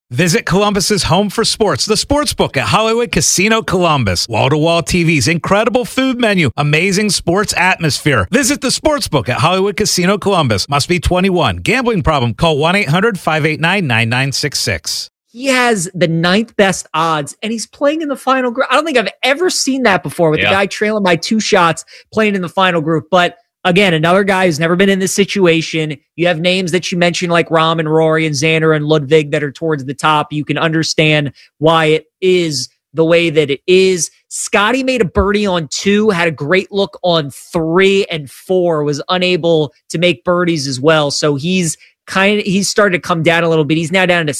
Visit Columbus's home for sports, the Sportsbook at Hollywood Casino Columbus. Wall-to-wall TVs, incredible food menu, amazing sports atmosphere. Visit the Sportsbook at Hollywood Casino Columbus. Must be 21. Gambling problem? Call 1-800-589-9966. He has the 9th best odds, and he's playing in the final group. I don't think I've ever seen that before with the guy trailing by 2 shots playing in the final group. But again, another guy who's never been in this situation. You have names that you mentioned like Rahm and Rory and Xander and Ludwig that are towards the top. You can understand why it is the way that it is. Scotty made a birdie on 2, had a great look on 3 and 4, was unable to make birdies as well. So he's started to come down a little bit. He's now down to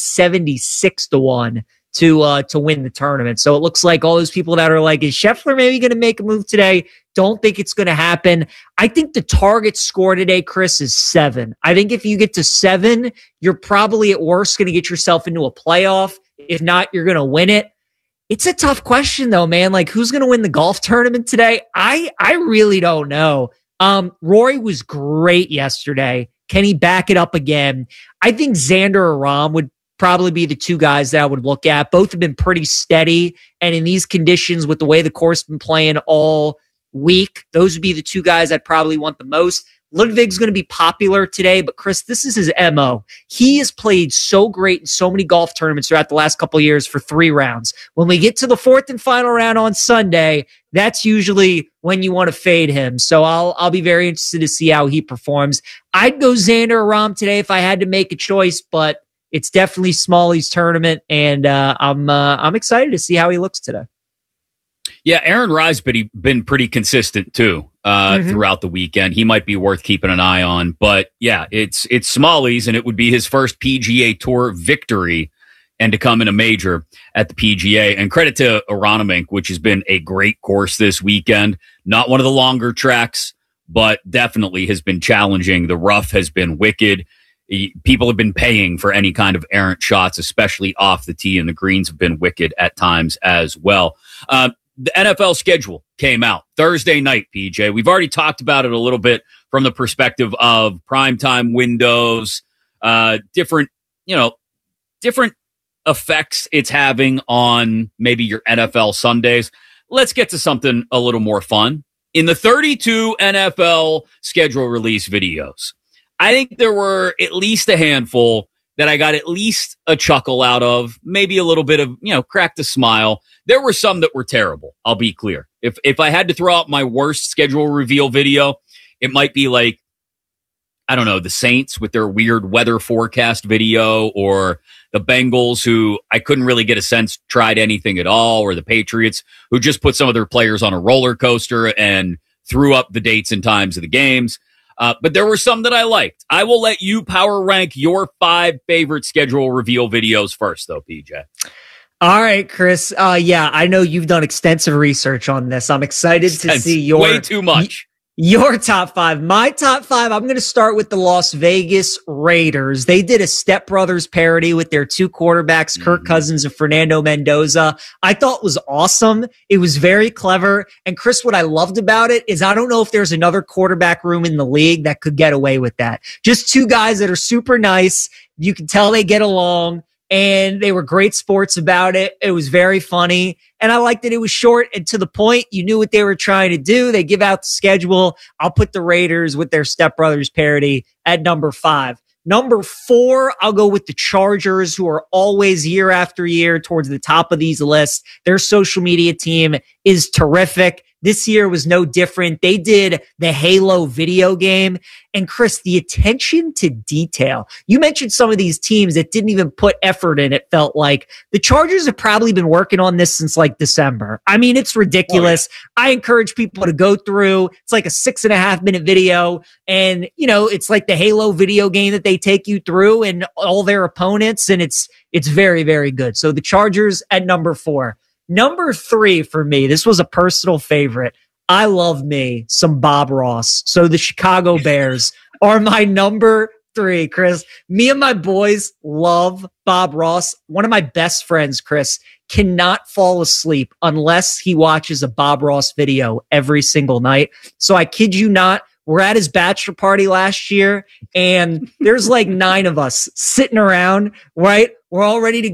76-1 to win the tournament. So it looks like all those people that are like, is Scheffler maybe going to make a move today? Don't think it's going to happen. I think the target score today, Chris, is 7. I think if you get to 7, you're probably at worst going to get yourself into a playoff. If not, you're going to win it. It's a tough question though, man. Like, who's going to win the golf tournament today? I really don't know. Rory was great yesterday. Can he back it up again? I think Xander or Rahm would probably be the 2 guys that I would look at. Both have been pretty steady. And in these conditions, with the way the course has been playing all week, those would be the 2 guys I'd probably want the most. Ludwig's going to be popular today, but Chris, this is his MO. He has played so great in so many golf tournaments throughout the last couple of years for 3 rounds. When we get to the 4th and final round on Sunday, that's usually when you want to fade him. So I'll be very interested to see how he performs. I'd go Xander or Rahm today if I had to make a choice, but it's definitely Smalley's tournament, and I'm excited to see how he looks today. Yeah, Aaron Rise been pretty consistent too throughout the weekend. He might be worth keeping an eye on. But yeah, it's Smalley's, and it would be his first PGA Tour victory and to come in a major at the PGA. And credit to Aronimink, which has been a great course this weekend. Not one of the longer tracks, but definitely has been challenging. The rough has been wicked. People have been paying for any kind of errant shots, especially off the tee, and the greens have been wicked at times as well. The NFL schedule came out Thursday night, PJ. We've already talked about it a little bit from the perspective of primetime windows, different effects it's having on maybe your NFL Sundays. Let's get to something a little more fun. In the 32 NFL schedule release videos, I think there were at least a handful that I got at least a chuckle out of, maybe a little bit of, cracked a smile. There were some that were terrible. I'll be clear. If I had to throw out my worst schedule reveal video, it might be like, I don't know, the Saints with their weird weather forecast video, or the Bengals, who I couldn't really get a sense tried anything at all, or the Patriots, who just put some of their players on a roller coaster and threw up the dates and times of the games. But there were some that I liked. I will let you power rank your 5 favorite schedule reveal videos first, though, PJ. All right, Chris. Yeah, I know you've done extensive research on this. I'm excited to see your way too much. Your top 5. My top 5, I'm going to start with the Las Vegas Raiders. They did a Step Brothers parody with their 2 quarterbacks, Kirk Cousins and Fernando Mendoza. I thought it was awesome. It was very clever. And Chris, what I loved about it is I don't know if there's another quarterback room in the league that could get away with that. Just 2 guys that are super nice. You can tell they get along. And they were great sports about it. It was very funny. And I liked that it was short and to the point. You knew what they were trying to do. They give out the schedule. I'll put the Raiders with their Step Brothers parody at number 5. Number 4, I'll go with the Chargers, who are always year after year towards the top of these lists. Their social media team is terrific. This year was no different. They did the Halo video game. And Chris, the attention to detail. You mentioned some of these teams that didn't even put effort in, it felt like. The Chargers have probably been working on this since like December. I mean, it's ridiculous. Oh, yeah. I encourage people to go through. It's like a 6.5-minute video. And, it's like the Halo video game that they take you through and all their opponents. And it's very, very good. So the Chargers at number 4. Number 3 for me, this was a personal favorite. I love me some Bob Ross. So the Chicago Bears are my number 3, Chris. Me and my boys love Bob Ross. One of my best friends, Chris, cannot fall asleep unless he watches a Bob Ross video every single night. So I kid you not, we're at his bachelor party last year, and there's like 9 of us sitting around, right? We're all ready to